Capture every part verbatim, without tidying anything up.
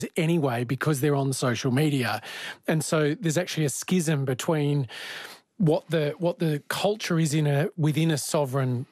anyway because they're on social media. And so there's actually a schism between what the what the culture is in a within a sovereign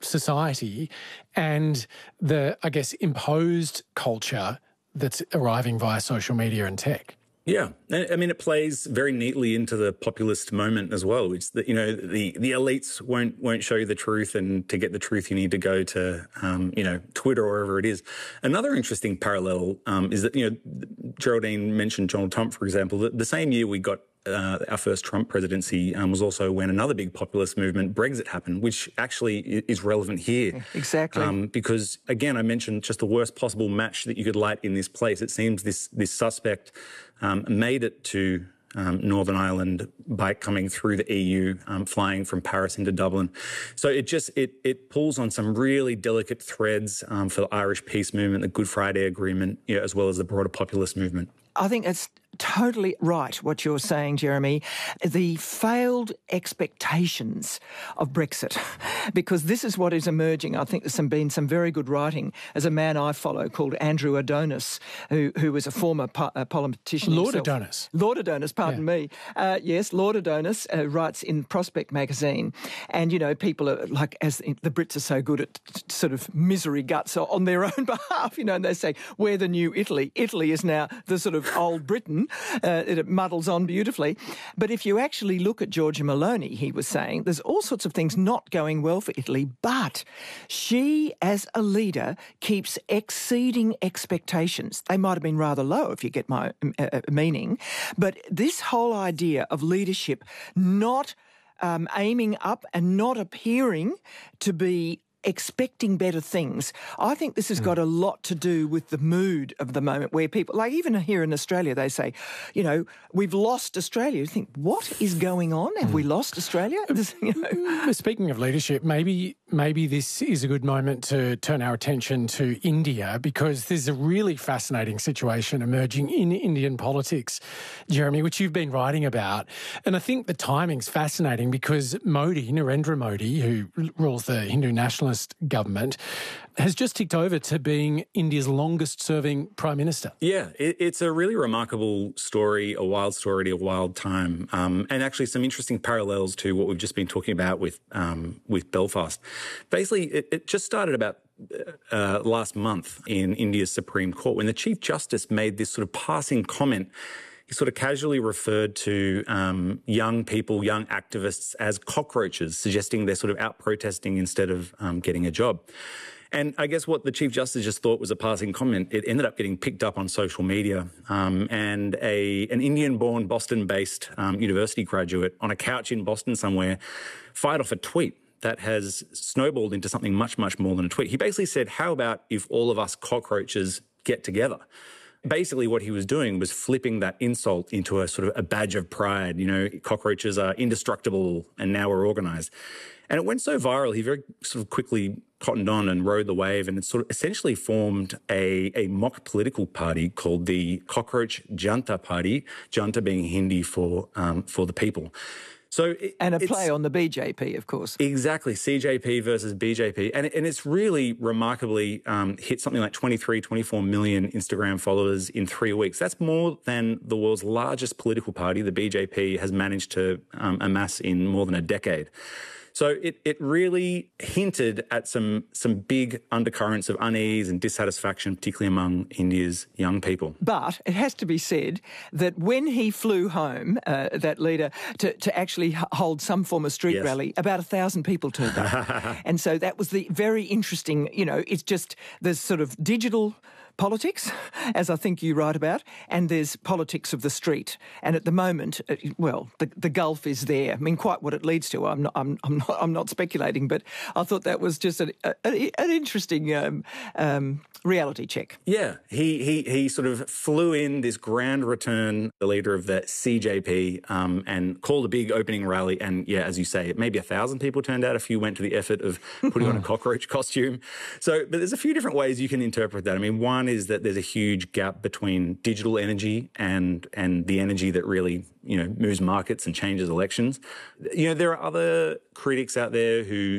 society and the, I guess, imposed culture that's arriving via social media and tech. Yeah. I mean, it plays very neatly into the populist moment as well, which, the, you know, the, the elites won't won't show you the truth, and to get the truth, you need to go to, um, you know, Twitter or wherever it is. Another interesting parallel um, is that, you know, Geraldine mentioned Donald Trump, for example. The, the same year we got Uh, our first Trump presidency um, was also when another big populist movement, Brexit, happened, which actually is relevant here. Exactly. Um, because, again, I mentioned just the worst possible match that you could light in this place. It seems this, this suspect um, made it to um, Northern Ireland by coming through the E U, um, flying from Paris into Dublin. So it just, it, it pulls on some really delicate threads um, for the Irish peace movement, the Good Friday Agreement, you know, as well as the broader populist movement. I think it's totally right what you're saying, Jeremy. The failed expectations of Brexit, because this is what is emerging. I think there's some, been some very good writing as a man I follow called Andrew Adonis, who, who was a former po- uh, politician Lord himself. Adonis. Lord Adonis, pardon yeah. me. Uh, yes, Lord Adonis uh, writes in Prospect magazine. And, you know, people are like, as the Brits are so good at t- sort of misery guts on their own behalf, you know, and they say, we're the new Italy. Italy is now the sort of old Britain. Uh, it muddles on beautifully. But if you actually look at Giorgia Meloni, he was saying, there's all sorts of things not going well for Italy, but she, as a leader, keeps exceeding expectations. They might have been rather low, if you get my uh, meaning. But this whole idea of leadership not um, aiming up and not appearing to be expecting better things. I think this has got a lot to do with the mood of the moment, where people, like even here in Australia, they say, you know, we've lost Australia. You think, what is going on? Have mm. we lost Australia? You know? Speaking of leadership, maybe maybe this is a good moment to turn our attention to India, because there's a really fascinating situation emerging in Indian politics, Jeremy, which you've been writing about. And I think the timing's fascinating because Modi, Narendra Modi, who rules the Hindu nationalist government, has just ticked over to being India's longest-serving Prime Minister. Yeah, it, it's a really remarkable story, a wild story, a wild time, um, and actually some interesting parallels to what we've just been talking about with um, with Belfast. Basically, it, it just started about uh, last month in India's Supreme Court when the Chief Justice made this sort of passing comment. He sort of casually referred to um, young people, young activists as cockroaches, suggesting they're sort of out protesting instead of um, getting a job. And I guess what the Chief Justice just thought was a passing comment, it ended up getting picked up on social media. Um, and a an Indian-born, Boston-based um, university graduate on a couch in Boston somewhere fired off a tweet that has snowballed into something much, much more than a tweet. He basically said, how about if all of us cockroaches get together? Basically, what he was doing was flipping that insult into a sort of a badge of pride. You know, cockroaches are indestructible and now we're organised. And it went so viral, he very sort of quickly cottoned on and rode the wave, and it sort of essentially formed a, a mock political party called the Cockroach Janta Party, Janta being Hindi for um, for the people. So it, and a play on the B J P, of course. Exactly, C J P versus B J P. And, and it's really remarkably um, hit something like twenty-three, twenty-four million Instagram followers in three weeks. That's more than the world's largest political party, the B J P, has managed to um, amass in more than a decade. So it, it really hinted at some some big undercurrents of unease and dissatisfaction, particularly among India's young people. But it has to be said that when he flew home, uh, that leader, to, to actually hold some form of street yes. rally, about a thousand people turned up. And so that was the very interesting, you know, it's just there's sort of digital politics, as I think you write about, and there's politics of the street. And at the moment, well, the, the gulf is there. I mean, quite what it leads to, I'm not, I'm, I'm not, I'm not speculating, but I thought that was just a, a, an interesting um, um, reality check. Yeah, he, he he sort of flew in this grand return, the leader of the C J P, um, and called a big opening rally. And yeah, as you say, maybe a thousand people turned out. A few went to the effort of putting on a cockroach costume. So, but there's a few different ways you can interpret that. I mean, one is that there's a huge gap between digital energy and and the energy that really, you know, moves markets and changes elections. You know, there are other critics out there who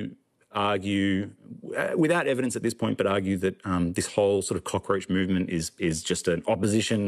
argue, uh, without evidence at this point, but argue that um, this whole sort of cockroach movement is is just an opposition